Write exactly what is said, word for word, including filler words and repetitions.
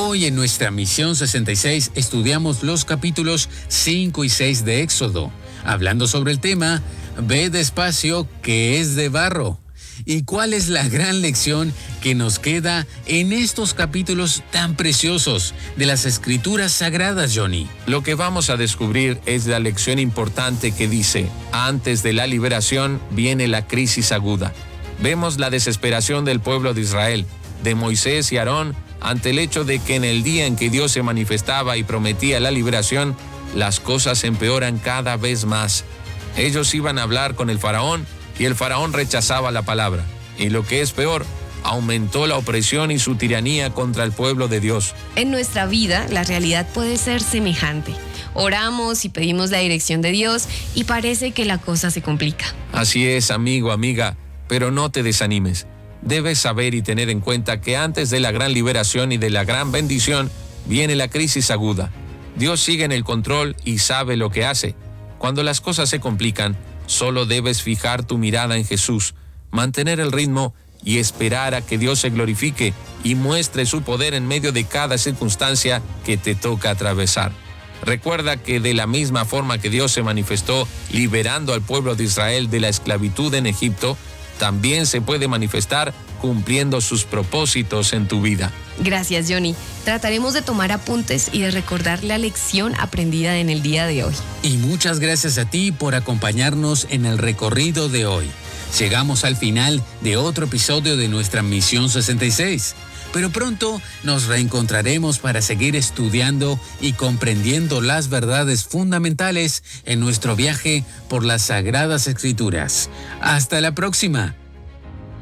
Hoy en nuestra Misión sesenta y seis estudiamos los capítulos cinco y seis de Éxodo, hablando sobre el tema Ve despacio, que es de barro. ¿Y cuál es la gran lección que nos queda en estos capítulos tan preciosos de las Escrituras Sagradas, Johnny? Lo que vamos a descubrir es la lección importante que dice: antes de la liberación viene la crisis aguda. Vemos la desesperación del pueblo de Israel, de Moisés y Aarón, ante el hecho de que en el día en que Dios se manifestaba y prometía la liberación, las cosas empeoran cada vez más. Ellos iban a hablar con el faraón y el faraón rechazaba la palabra. Y lo que es peor, aumentó la opresión y su tiranía contra el pueblo de Dios. En nuestra vida, la realidad puede ser semejante. Oramos y pedimos la dirección de Dios y parece que la cosa se complica. Así es, amigo, amiga, pero no te desanimes. Debes saber y tener en cuenta que antes de la gran liberación y de la gran bendición, viene la crisis aguda. Dios sigue en el control y sabe lo que hace. Cuando las cosas se complican, solo debes fijar tu mirada en Jesús, mantener el ritmo y esperar a que Dios se glorifique y muestre su poder en medio de cada circunstancia que te toca atravesar. Recuerda que de la misma forma que Dios se manifestó liberando al pueblo de Israel de la esclavitud en Egipto, también se puede manifestar cumpliendo sus propósitos en tu vida. Gracias, Johnny. Trataremos de tomar apuntes y de recordar la lección aprendida en el día de hoy. Y muchas gracias a ti por acompañarnos en el recorrido de hoy. Llegamos al final de otro episodio de nuestra Misión sesenta y seis. Pero pronto nos reencontraremos para seguir estudiando y comprendiendo las verdades fundamentales en nuestro viaje por las Sagradas Escrituras. Hasta la próxima.